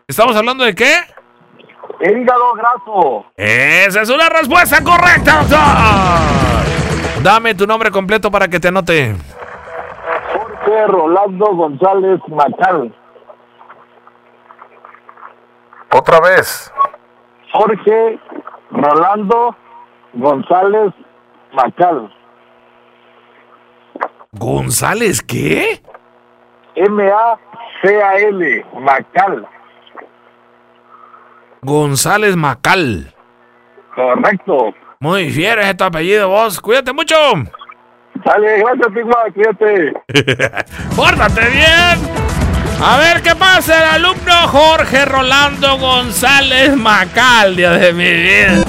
¿Estamos hablando de qué? Hígado graso. Esa es una respuesta correcta, doctor. Dame tu nombre completo para que te anote. Jorge Rolando González Macal. Otra vez. Jorge Rolando González Macal. ¿González qué? M-A-C-A-L, Macal. González Macal. Correcto. Muy fiero es tu apellido, vos. Cuídate mucho. Dale, gracias, Pigma, cuídate. ¡Pórtate bien! A ver qué pasa el alumno Jorge Rolando González Macal, Dios de mi vida.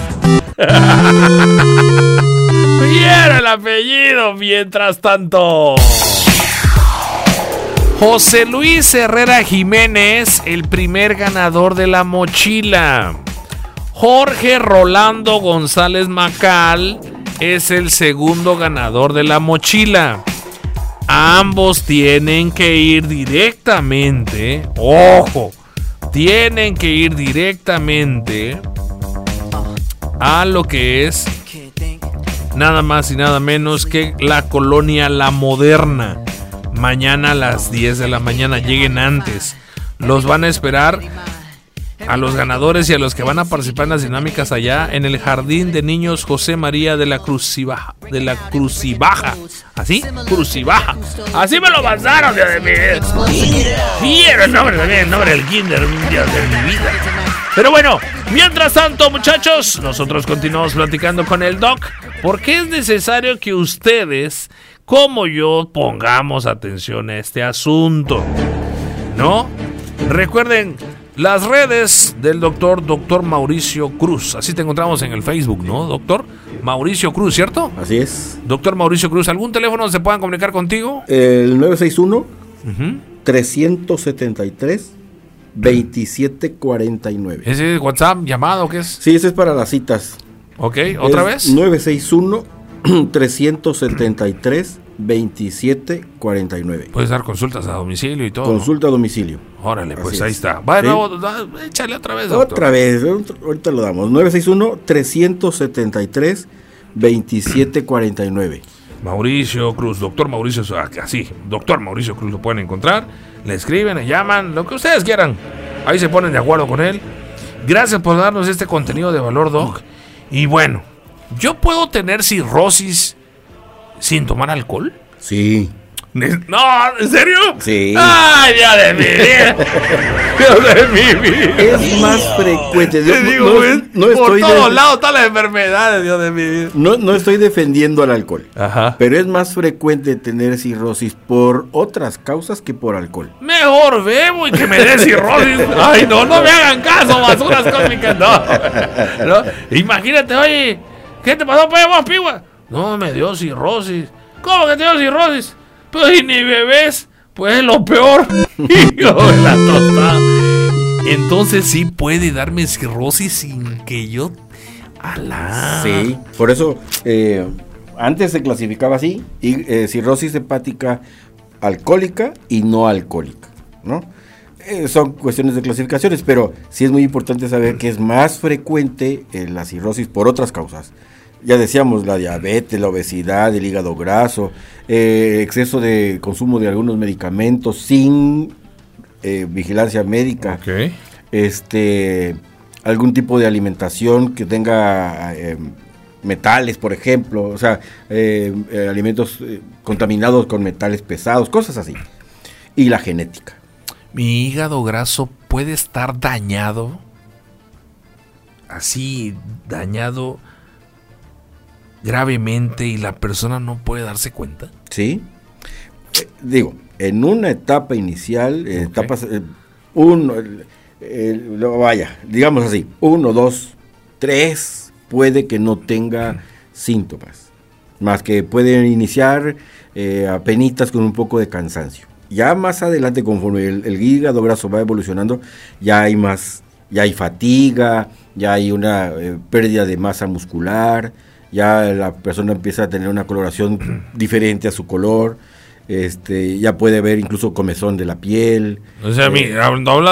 Fiero el apellido, mientras tanto. José Luis Herrera Jiménez, el primer ganador de la mochila. Jorge Rolando González Macal es el segundo ganador de la mochila. Ambos tienen que ir directamente, ojo, tienen que ir directamente a lo que es nada más y nada menos que la colonia La Moderna. Mañana a las 10 de la mañana, lleguen antes. Los van a esperar a los ganadores y a los que van a participar en las dinámicas allá en el Jardín de Niños José María de la Crucibaja. ¿Así? Crucibaja. Así me lo pasaron, Dios de mi vida. Fiero el nombre también, el nombre del kinder, Dios de mi vida. Pero bueno, mientras tanto, muchachos, nosotros continuamos platicando con el Doc, porque es necesario que ustedes, como yo, pongamos atención a este asunto, ¿no? Recuerden las redes del doctor Mauricio Cruz. Así te encontramos en el Facebook, ¿no, doctor? Mauricio Cruz, ¿cierto? Así es. Doctor Mauricio Cruz, ¿algún teléfono donde se puedan comunicar contigo? El 961-373-2749. ¿Ese es WhatsApp, llamado, qué es? Sí, ese es para las citas. Ok, ¿otra vez? 961-373-2749. Puedes dar consultas a domicilio y todo. Consulta a domicilio. Órale, pues Así ahí es. está. Bueno, ¿Sí? Échale otra vez, doctor. Otra vez, ahorita lo damos. 961-373-2749. Mauricio Cruz, doctor Mauricio, así, doctor Mauricio Cruz, lo pueden encontrar, le escriben, le llaman, lo que ustedes quieran, ahí se ponen de acuerdo con él. Gracias por darnos este contenido de valor, Doc. Y bueno, ¿yo puedo tener cirrosis sin tomar alcohol? Sí. No, ¿en serio? Sí. ¡Ay, Dios de mi vida! ¡Dios de mi vida! Es más frecuente. No por todos lados están las enfermedades, Dios de mi vida. No estoy defendiendo al alcohol. Ajá. Pero es más frecuente tener cirrosis por otras causas que por alcohol. Mejor bebo y que me dé cirrosis. Ay, no me hagan caso, basuras cósmicas, no. Imagínate, oye, ¿qué te pasó, pues, vos, pigua? No, me dio cirrosis. ¿Cómo que te dio cirrosis? Pues y ni bebés, pues es lo peor. Hijo de la tostada. Entonces sí puede darme cirrosis sin que yo... ¡Alá! Sí, por eso antes se clasificaba así, cirrosis hepática alcohólica y no alcohólica, ¿no? Son cuestiones de clasificaciones, pero sí es muy importante saber que es más frecuente la cirrosis por otras causas. Ya decíamos, la diabetes, la obesidad, el hígado graso, exceso de consumo de algunos medicamentos sin vigilancia médica, okay. Algún tipo de alimentación que tenga metales, por ejemplo, o sea, alimentos contaminados con metales pesados, cosas así. Y la genética. ¿Mi hígado graso puede estar dañado? Así, dañado gravemente y la persona no puede darse cuenta. Sí, digo, en una etapa inicial, okay. Etapas, digamos así, 1, 2, 3, puede que no tenga síntomas, más que pueden iniciar apenitas con un poco de cansancio. Ya más adelante, conforme el hígado graso va evolucionando, ya hay fatiga, ya hay una pérdida de masa muscular, ya la persona empieza a tener una coloración diferente a su color, ya puede haber incluso comezón de la piel. O sea, habla